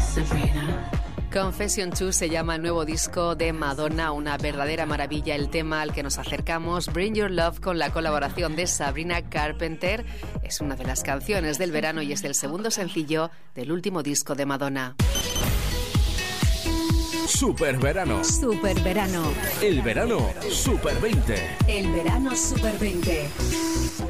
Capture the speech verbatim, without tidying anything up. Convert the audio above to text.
Sabrina. Confession dos se llama el nuevo disco de Madonna, una verdadera maravilla el tema al que nos acercamos. Bring Your Love, con la colaboración de Sabrina Carpenter, es una de las canciones del verano y es el segundo sencillo del último disco de Madonna. Super verano. Super verano. El verano Super veinte. El verano Super veinte.